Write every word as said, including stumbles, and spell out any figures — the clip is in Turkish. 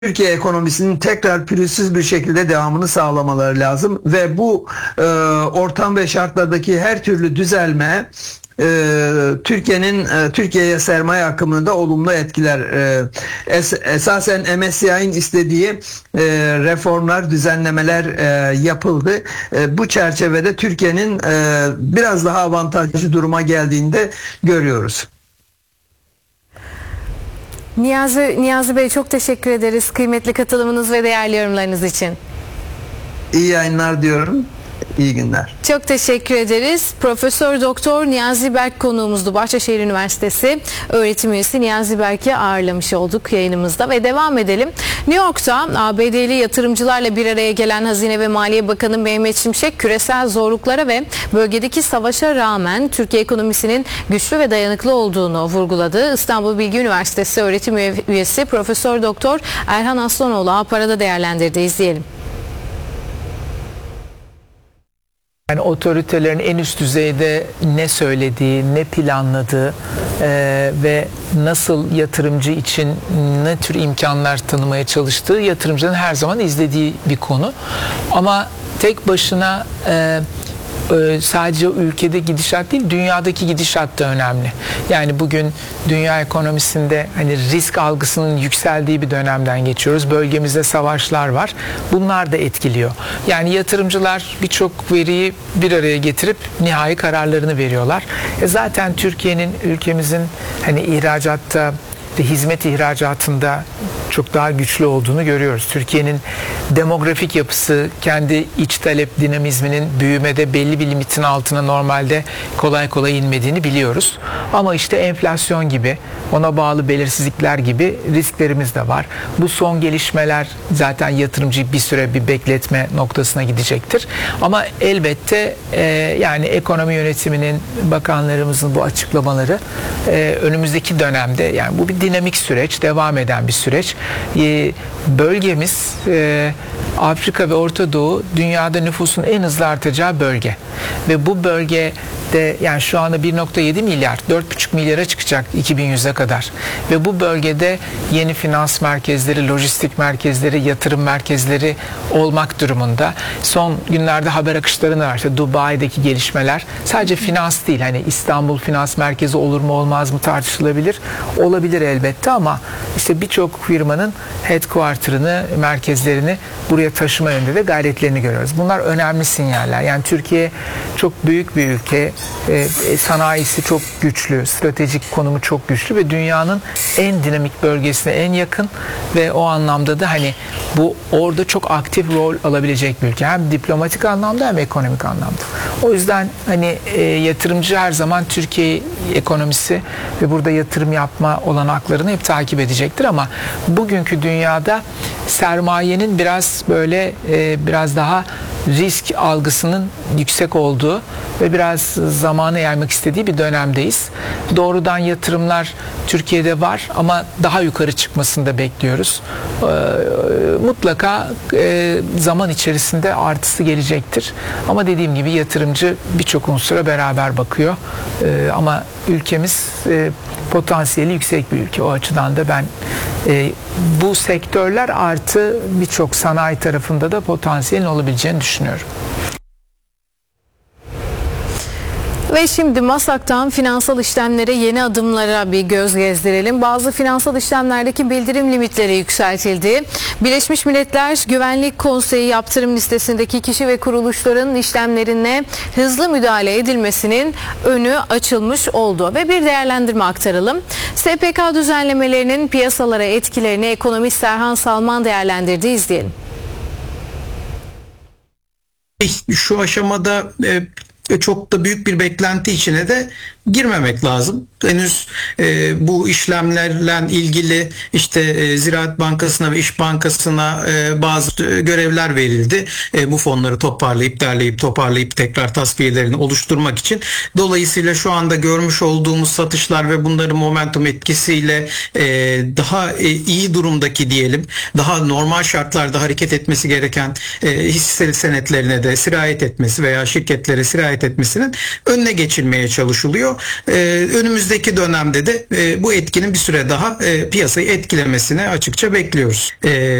Türkiye ekonomisinin tekrar pürüzsüz bir şekilde devamını sağlamaları lazım ve bu e, ortam ve şartlardaki her türlü düzelme e, Türkiye'nin e, Türkiye'ye sermaye akımını da olumlu etkiler. E, es, esasen M S C I'nin istediği e, reformlar, düzenlemeler e, yapıldı. E, bu çerçevede Türkiye'nin e, biraz daha avantajlı duruma geldiğini de görüyoruz. Niyazi, Niyazi Bey, çok teşekkür ederiz kıymetli katılımınız ve değerli yorumlarınız için. İyi yayınlar diyorum. İyi günler. Çok teşekkür ederiz. Profesör Doktor Niyazi Berk konuğumuzdu. Bahçeşehir Üniversitesi öğretim üyesi Niyazi Berk'i ağırlamış olduk yayınımızda ve devam edelim. New York'ta A B D'li yatırımcılarla bir araya gelen Hazine ve Maliye Bakanı Mehmet Şimşek küresel zorluklara ve bölgedeki savaşa rağmen Türkiye ekonomisinin güçlü ve dayanıklı olduğunu vurguladı. İstanbul Bilgi Üniversitesi öğretim üyesi Profesör Doktor Erhan Aslanoğlu A Para'da değerlendirdi. İzleyelim. Yani otoritelerin en üst düzeyde ne söylediği, ne planladığı e, ve nasıl yatırımcı için ne tür imkanlar tanımaya çalıştığı yatırımcının her zaman izlediği bir konu. Ama tek başına e, sadece ülkede gidişat değil, dünyadaki gidişat da önemli. Yani bugün dünya ekonomisinde hani risk algısının yükseldiği bir dönemden geçiyoruz. Bölgemizde savaşlar var. Bunlar da etkiliyor. Yani yatırımcılar birçok veriyi bir araya getirip nihai kararlarını veriyorlar. E zaten Türkiye'nin, ülkemizin hani ihracatta ve hizmet ihracatında çok daha güçlü olduğunu görüyoruz. Türkiye'nin demografik yapısı, kendi iç talep dinamizminin büyümede belli bir limitin altına normalde kolay kolay inmediğini biliyoruz. Ama işte enflasyon gibi, ona bağlı belirsizlikler gibi risklerimiz de var. Bu son gelişmeler zaten yatırımcıyı bir süre bir bekletme noktasına gidecektir. Ama elbette e, yani ekonomi yönetiminin, bakanlarımızın bu açıklamaları e, önümüzdeki dönemde, yani bu bir dinamik süreç, devam eden bir süreç. E, bölgemiz e, Afrika ve Orta Doğu dünyada nüfusun en hızlı artacağı bölge. Ve bu bölgede yani şu anda bir nokta yedi milyar, dört buçuk milyara çıkacak iki bin yüze kadar. Ve bu bölgede yeni finans merkezleri, lojistik merkezleri, yatırım merkezleri olmak durumunda. Son günlerde haber akışlarında var. İşte Dubai'deki gelişmeler sadece finans değil. Hani İstanbul finans merkezi olur mu olmaz mı tartışılabilir. Olabilir elbette ama işte birçok firmanın headquarter'ını, merkezlerini buraya taşıma yönünde de gayretlerini görüyoruz. Bunlar önemli sinyaller. Yani Türkiye çok büyük bir ülke. E, sanayisi çok güçlü, stratejik konumu çok güçlü ve dünyanın en dinamik bölgesine en yakın ve o anlamda da hani bu orada çok aktif rol alabilecek bir ülke. Hem diplomatik anlamda hem ekonomik anlamda. O yüzden hani e, yatırımcı her zaman Türkiye ekonomisi ve burada yatırım yapma olanaklarını hep takip edecektir ama bugünkü dünyada sermayenin biraz böyle e, biraz daha risk algısının yüksek olduğu ve biraz zamanı yaymak istediği bir dönemdeyiz. Doğrudan yatırımlar Türkiye'de var ama daha yukarı çıkmasını da bekliyoruz. Ee, mutlaka e, zaman içerisinde artısı gelecektir. Ama dediğim gibi yatırımcı birçok unsura beraber bakıyor. Ee, ama ülkemiz e, potansiyeli yüksek bir ülke. O açıdan da ben e, bu sektörler artı birçok sanayi tarafında da potansiyelin olabileceğini düşünüyorum. Ve şimdi Masak'tan finansal işlemlere, yeni adımlara bir göz gezdirelim. Bazı finansal işlemlerdeki bildirim limitleri yükseltildi. Birleşmiş Milletler Güvenlik Konseyi yaptırım listesindeki kişi ve kuruluşların işlemlerine hızlı müdahale edilmesinin önü açılmış oldu. Ve bir değerlendirme aktaralım. S P K düzenlemelerinin piyasalara etkilerini ekonomist Erhan Salman değerlendirdi. İzleyelim. Şu aşamada e, çok da büyük bir beklenti içine de girmemek lazım. Henüz e, bu işlemlerle ilgili işte e, Ziraat Bankası'na ve İş Bankası'na e, bazı e, görevler verildi. E, bu fonları toparlayıp derleyip toparlayıp tekrar tasfiyelerini oluşturmak için. Dolayısıyla şu anda görmüş olduğumuz satışlar ve bunların momentum etkisiyle e, daha e, iyi durumdaki diyelim, daha normal şartlarda hareket etmesi gereken e, hisse senetlerine de sirayet etmesi veya şirketlere sirayet etmesinin önüne geçilmeye çalışılıyor. gerekiyor. E, önümüzdeki dönemde de e, bu etkinin bir süre daha e, piyasayı etkilemesini açıkça bekliyoruz. E,